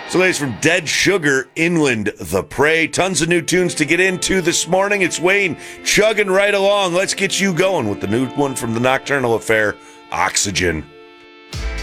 So, ladies, from Dead Sugar, Inland the Prey. Tons of new tunes to get into this morning. It's Wayne chugging right along. Let's get you going with the new one from the Nocturnal Affair, Oxygen.